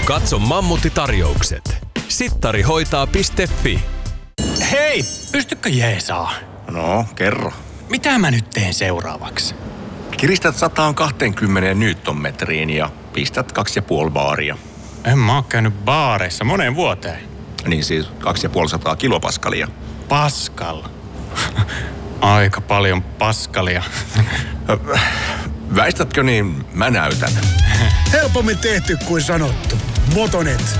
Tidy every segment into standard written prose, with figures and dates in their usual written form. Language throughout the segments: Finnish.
Katso Mammutti-tarjoukset. Sittarihoitaa.fi. Hei, pystykö jeesaa? No, kerro. Mitä mä nyt teen seuraavaksi? Kiristät 120 newtonmetriin ja pistät 2,5 baaria. En mä oo käynyt baareissa moneen vuoteen. Niin siis 250 kilopaskalia. Pascal. Aika paljon paskalia. Väistätkö niin mä näytän. Helpommin tehty kuin sanottu. Motonet.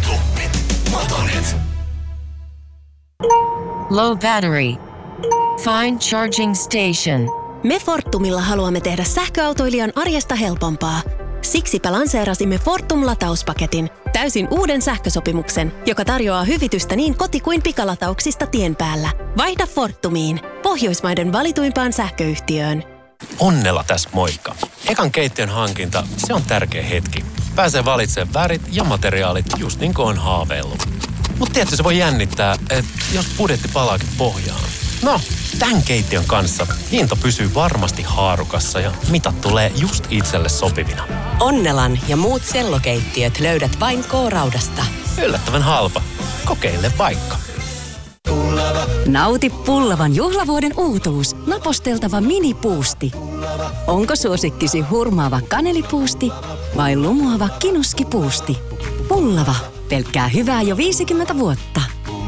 Low battery. Find charging station. Me Fortumilla haluamme tehdä sähköautoilijan arjesta helpompaa. Siksipä lanseerasimme Fortum-latauspaketin, täysin uuden sähkösopimuksen, joka tarjoaa hyvitystä niin koti- kuin pikalatauksista tien päällä. Vaihda Fortumiin, Pohjoismaiden valituimpaan sähköyhtiöön. Onnella tässä moikka. Ekan keittiön hankinta, se on tärkeä hetki. Pääsee valitsemaan värit ja materiaalit just niin kuin on haaveillut. Mut tietysti se voi jännittää, että jos budjetti palaakin pohjaan. No, tämän keittiön kanssa hinta pysyy varmasti haarukassa ja mitat tulee just itselle sopivina. Onnelan ja muut sellokeittiöt löydät vain K-Raudasta. Yllättävän halpa. Kokeile vaikka. Nauti Pullavan juhlavuoden uutuus. Naposteltava minipuusti. Onko suosikkisi hurmaava kanelipuusti vai lumoava kinuskipuusti? Pullava. Pelkkää hyvää jo 50 vuotta.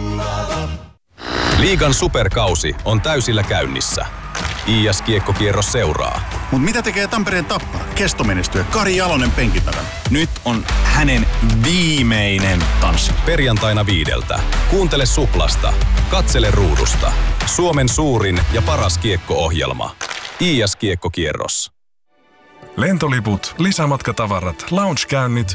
Liigan superkausi on täysillä käynnissä. IS-kiekkokierros seuraa. Mut mitä tekee Tampereen Tappara? Kestomenestyjä Kari Jalonen penkin takana. Nyt on hänen viimeinen tanssi. Perjantaina 5. Kuuntele Suplasta. Katsele ruudusta. Suomen suurin ja paras kiekko-ohjelma. IS-kiekkokierros. Lentoliput, lisämatkatavarat, loungekäynnit